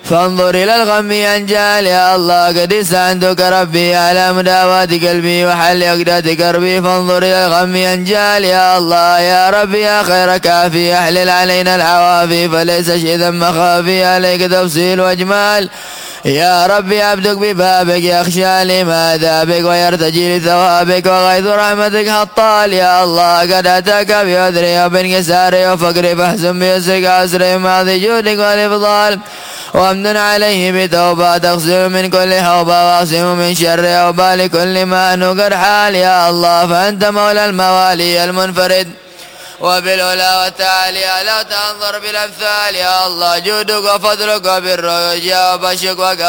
فانظر إلى الغم ينجال يا الله قد استعنتك ربي على مداواة قلبي وحل عقدة كربي فانظر إلى الغم ينجال يا الله يا ربي يا خير كافي أحلل علينا العوافي فليس شيئا مخافي عليك تفصيل وأجمال يا ربي عبدك ببابك يخشى لماذا بك ويرتجي لثوابك وغيث رحمتك هطال يا الله قد أتاك بعذري وبانكساري وفقري فاحزن بيسرك عسري ماضي جودك والإفضال وامن عليه بتوبة تغسل من كل حوبة واعصم من شر أوبال كل ما نقر حال يا الله فأنت مولى الموالي المنفرد وبالعلا والتعالي لا تنظر بالأمثال يا الله جودك وفضلك وبرك وبشك